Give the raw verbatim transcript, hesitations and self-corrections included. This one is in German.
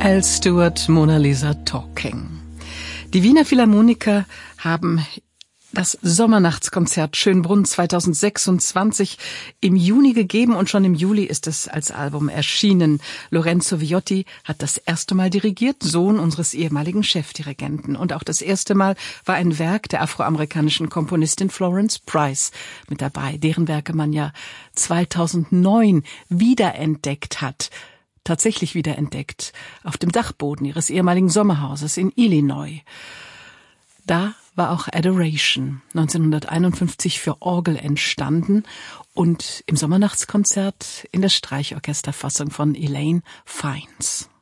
Al Stewart, Mona Lisa Talking. Die Wiener Philharmoniker haben das Sommernachtskonzert Schönbrunn zweitausendsechsundzwanzig im Juni gegeben und schon im Juli ist es als Album erschienen. Lorenzo Viotti hat das erste Mal dirigiert, Sohn unseres ehemaligen Chefdirigenten. Und auch das erste Mal war ein Werk der afroamerikanischen Komponistin Florence Price mit dabei, deren Werke man ja zweitausendneun wiederentdeckt hat. Tatsächlich wiederentdeckt, auf dem Dachboden ihres ehemaligen Sommerhauses in Illinois. Da war auch Adoration neunzehnhunderteinundfünfzig für Orgel entstanden und im Sommernachtskonzert in der Streichorchesterfassung von Elaine Fiennes.